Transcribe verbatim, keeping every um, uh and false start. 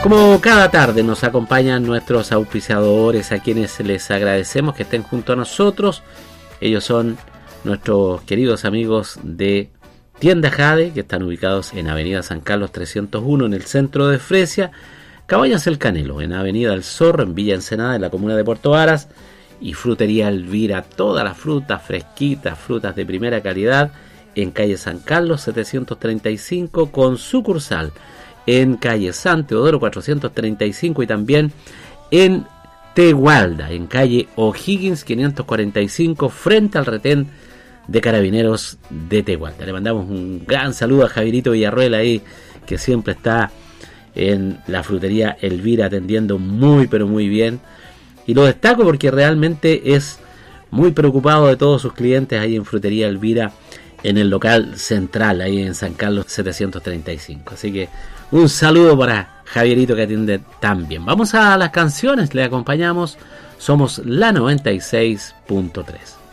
Como cada tarde nos acompañan nuestros auspiciadores, a quienes les agradecemos que estén junto a nosotros. Ellos son nuestros queridos amigos de Tienda Jade, que están ubicados en Avenida San Carlos trescientos uno en el centro de Fresia, Cabañas El Canelo en Avenida El Zorro en Villa Ensenada en la comuna de Puerto Varas, y Frutería Elvira, todas las frutas fresquitas, frutas de primera calidad, en calle San Carlos setecientos treinta y cinco, con sucursal en calle San Teodoro cuatrocientos treinta y cinco y también en Tegualda, en calle O'Higgins quinientos cuarenta y cinco, frente al retén de Carabineros de Tegualda. Le mandamos un gran saludo a Javierito Villarruel ahí, que siempre está en la Frutería Elvira atendiendo muy pero muy bien, y lo destaco porque realmente es muy preocupado de todos sus clientes ahí en Frutería Elvira, en el local central ahí en San Carlos setecientos treinta y cinco. Así que un saludo para Javierito, que atiende tan bien. Vamos a las canciones, le acompañamos. Somos la noventa y seis punto tres.